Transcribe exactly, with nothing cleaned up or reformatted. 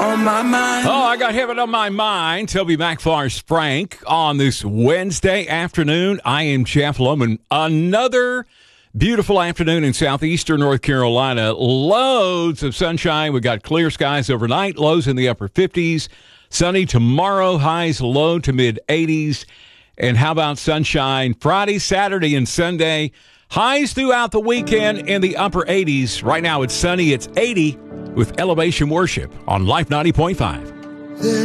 on my mind. Oh, I got heaven on my mind. Toby McFar's Frank on this Wednesday afternoon. I am Jeff Loman. Another beautiful afternoon in southeastern North Carolina. Loads of sunshine. We got clear skies overnight. Lows in the upper fifties. Sunny tomorrow. Highs low to mid eighties. And how about sunshine Friday, Saturday, and Sunday? Highs throughout the weekend in the upper eighties. Right now it's sunny. It's eighty with Elevation Worship on Life ninety point five.